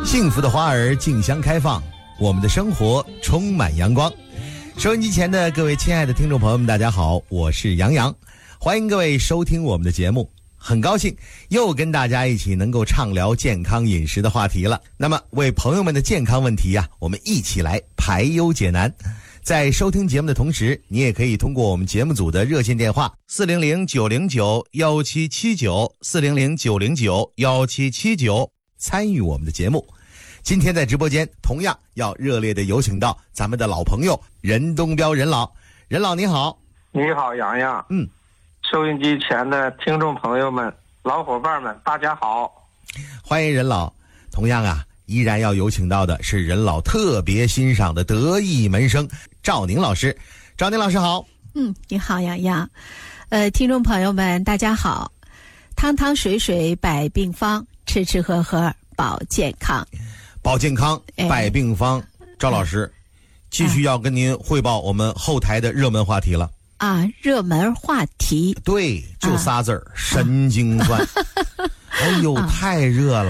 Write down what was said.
幸福的花儿竞相开放，我们的生活充满阳光。收音机前的各位亲爱的听众朋友们，大家好，我是杨洋，欢迎各位收听我们的节目。很高兴又跟大家一起能够畅聊健康饮食的话题了。那么为朋友们的健康问题我们一起来排忧解难。在收听节目的同时，你也可以通过我们节目组的热线电话400-909-1779 参与我们的节目。今天在直播间同样要热烈的有请到咱们的老朋友任东彪任老。任老你好。 你好洋洋。收音机前的听众朋友们、老伙伴们，大家好， 欢迎任老。同样依然要有请到的是任老特别欣赏的得意门生赵宁老师。赵宁老师好。 你好洋洋。听众朋友们大家好。汤汤水水百病方，吃吃喝喝保健康。 保健康百病方，赵老师继续要跟您汇报我们后台的热门话题了。 热门话题， 对，就仨字儿，神经酸。哎呦，太热了。